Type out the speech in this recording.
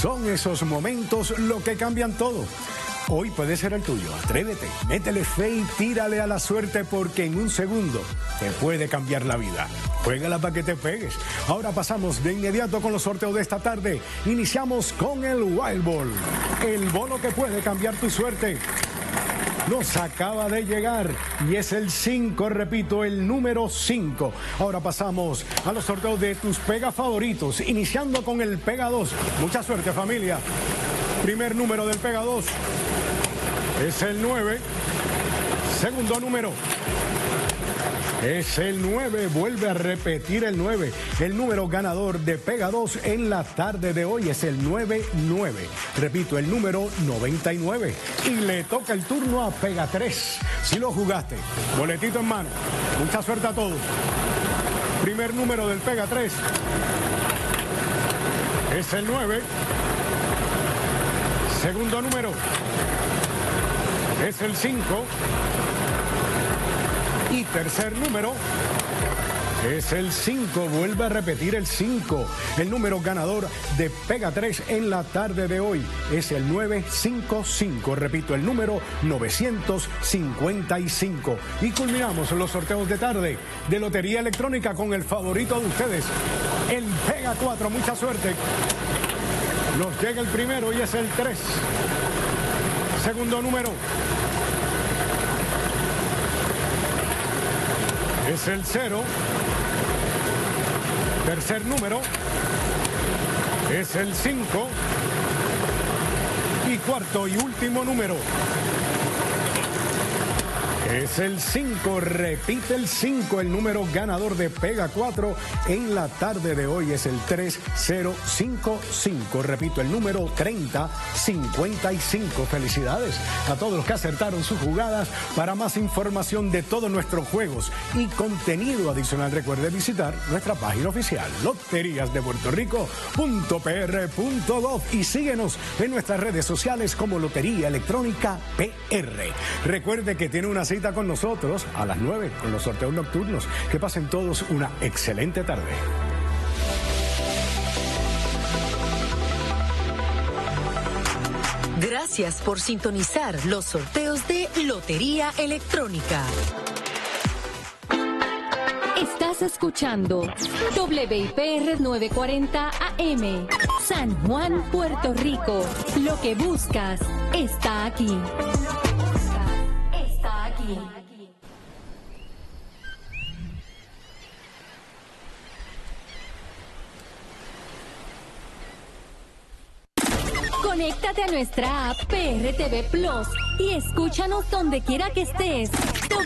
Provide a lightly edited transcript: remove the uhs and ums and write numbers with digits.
Son esos momentos lo que cambian todo. Hoy puede ser el tuyo. Atrévete, métele fe y tírale a la suerte porque en un segundo te puede cambiar la vida. Juégala para que te pegues. Ahora pasamos de inmediato con los sorteos de esta tarde. Iniciamos con el Wild Ball, el bono que puede cambiar tu suerte. Nos acaba de llegar y es el 5, repito, el número 5. Ahora pasamos a los sorteos de tus Pega favoritos, iniciando con el Pega 2. Mucha suerte, familia. Primer número del Pega 2 es el 9. Segundo número es el 9. Vuelve a repetir el 9. El número ganador de Pega 2 en la tarde de hoy es el 99. Repito, el número 99. Y le toca el turno a Pega 3. Si lo jugaste, boletito en mano. Mucha suerte a todos. Primer número del Pega 3 es el 9. Segundo número es el 5. Y tercer número es el 5. Vuelve a repetir el 5. El número ganador de Pega 3 en la tarde de hoy es el 955. Repito, el número 955. Y culminamos los sorteos de tarde de Lotería Electrónica con el favorito de ustedes, el Pega 4. Mucha suerte. Nos llega el primero y es el 3. Segundo número es el 0. Tercer número es el 5. Y cuarto y último número es el 5. Repite el 5. El número ganador de Pega 4 en la tarde de hoy es el 3055. Repito, el número 3055. Felicidades a todos los que acertaron sus jugadas. Para más información de todos nuestros juegos y contenido adicional, recuerde visitar nuestra página oficial loteriasdepuertorico.pr.gov y síguenos en nuestras redes sociales como Lotería Electrónica PR. Recuerde que tiene una cita con nosotros a las 9 con los sorteos nocturnos. Que pasen todos una excelente tarde. Gracias por sintonizar los sorteos de Lotería Electrónica. Estás escuchando WIPR 940 AM, San Juan, Puerto Rico. Lo que buscas está aquí. Conéctate a nuestra app PRTV Plus y escúchanos donde quiera que estés.